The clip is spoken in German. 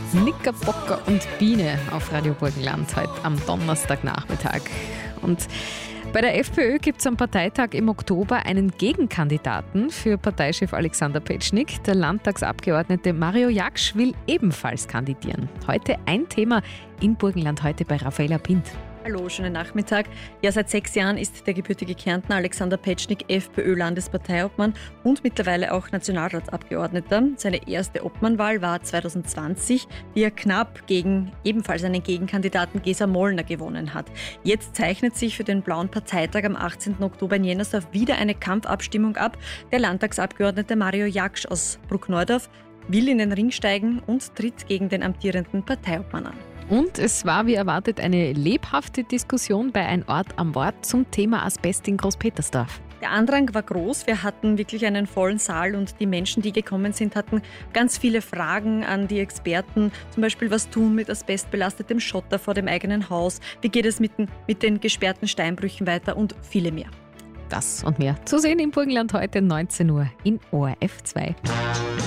Knickerbocker und Biene auf Radio Burgenland heute am Donnerstagnachmittag. Und bei der FPÖ gibt es am Parteitag im Oktober einen Gegenkandidaten für Parteichef Alexander Petschnig. Der Landtagsabgeordnete Mario Jaksch will ebenfalls kandidieren. Heute ein Thema in Burgenland heute bei Raffaella Pinth. Hallo, schönen Nachmittag. Ja, seit 6 Jahren ist der gebürtige Kärntner Alexander Petschnig FPÖ-Landesparteiobmann und mittlerweile auch Nationalratsabgeordneter. Seine erste Obmannwahl war 2020, die er knapp gegen ebenfalls einen Gegenkandidaten Gesa Mollner gewonnen hat. Jetzt zeichnet sich für den Blauen Parteitag am 18. Oktober in Jennersdorf wieder eine Kampfabstimmung ab. Der Landtagsabgeordnete Mario Jaksch aus Bruckneudorf will in den Ring steigen und tritt gegen den amtierenden Parteiobmann an. Und es war wie erwartet eine lebhafte Diskussion bei Ein Ort am Wort zum Thema Asbest in Großpetersdorf. Der Andrang war groß, wir hatten wirklich einen vollen Saal und die Menschen, die gekommen sind, hatten ganz viele Fragen an die Experten. Zum Beispiel, was tun mit asbestbelastetem Schotter vor dem eigenen Haus? Wie geht es mit den gesperrten Steinbrüchen weiter und viele mehr. Das und mehr zu sehen im Burgenland heute 19 Uhr in ORF 2.